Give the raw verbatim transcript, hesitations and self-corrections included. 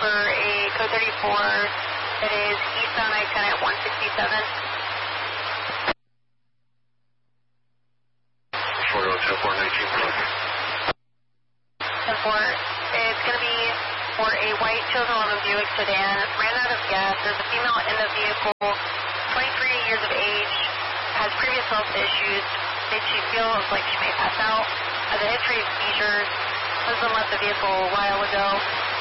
for a code thirty-four that is eastbound I ten at one sixty-seven. Short on ten four nineteen. ten four, it's going to be for a white two thousand eleven Buick sedan, ran out of gas. There's a female in the vehicle, twenty-three years of age, has previous health issues, that she feels like she may pass out, has a history of seizures. Husband left the vehicle a while ago.